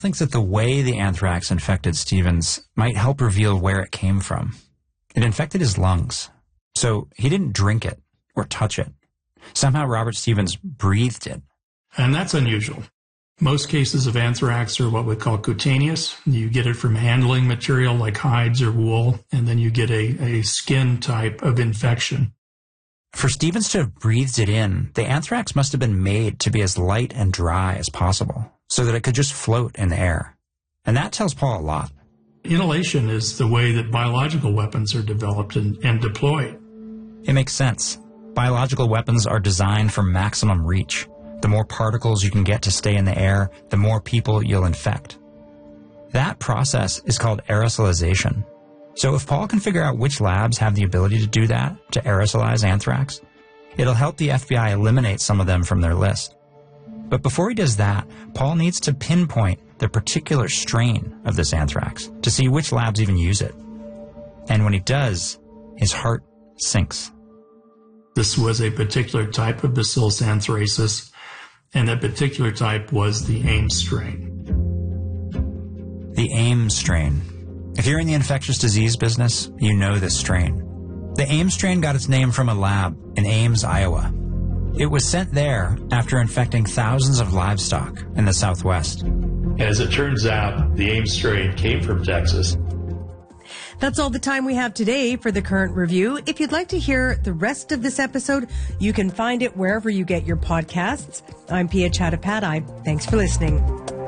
thinks that the way the anthrax infected Stevens might help reveal where it came from. It infected his lungs. So he didn't drink it or touch it. Somehow Robert Stevens breathed it. And that's unusual. Most cases of anthrax are what we call cutaneous. You get it from handling material like hides or wool, and then you get a skin type of infection. For Stevens to have breathed it in, the anthrax must have been made to be as light and dry as possible, so that it could just float in the air. And that tells Paul a lot. Inhalation is the way that biological weapons are developed and deployed. It makes sense. Biological weapons are designed for maximum reach. The more particles you can get to stay in the air, the more people you'll infect. That process is called aerosolization. So if Paul can figure out which labs have the ability to do that, to aerosolize anthrax, it'll help the FBI eliminate some of them from their list. But before he does that, Paul needs to pinpoint the particular strain of this anthrax to see which labs even use it. And when he does, his heart sinks. This was a particular type of Bacillus anthracis, and that particular type was the Ames strain. The Ames strain. If you're in the infectious disease business, you know this strain. The Ames strain got its name from a lab in Ames, Iowa. It was sent there after infecting thousands of livestock in the Southwest. As it turns out, the Ames strain came from Texas. That's all the time we have today for The Current Review. If you'd like to hear the rest of this episode, you can find it wherever you get your podcasts. I'm Pia Chattopadhyay. Thanks for listening.